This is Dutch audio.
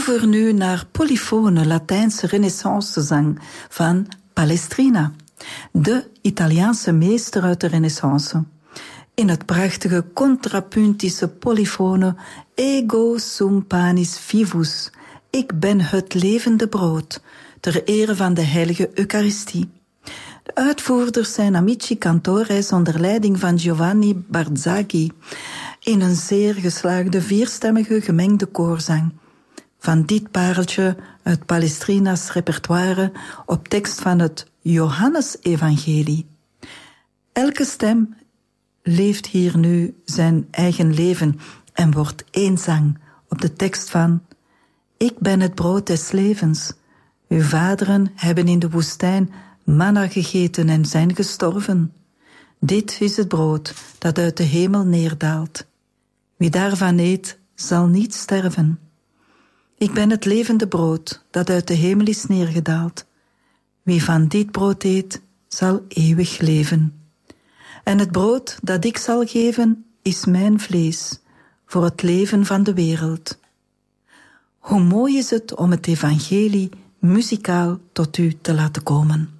Over nu naar polyfone Latijnse renaissancezang van Palestrina, de Italiaanse meester uit de renaissance. In het prachtige contrapuntische polyfone Ego sum panis vivus, ik ben het levende brood, ter ere van de heilige Eucharistie. De uitvoerders zijn Amici Cantores onder leiding van Giovanni Barzaghi in een zeer geslaagde vierstemmige gemengde koorzang. Van dit pareltje uit Palestrina's repertoire op tekst van het Johannesevangelie. Elke stem leeft hier nu zijn eigen leven en wordt één zang op de tekst van: Ik ben het brood des levens. Uw vaderen hebben in de woestijn manna gegeten en zijn gestorven. Dit is het brood dat uit de hemel neerdaalt. Wie daarvan eet, zal niet sterven. Ik ben het levende brood dat uit de hemel is neergedaald. Wie van dit brood eet, zal eeuwig leven. En het brood dat ik zal geven, is mijn vlees, voor het leven van de wereld. Hoe mooi is het om het evangelie muzikaal tot u te laten komen.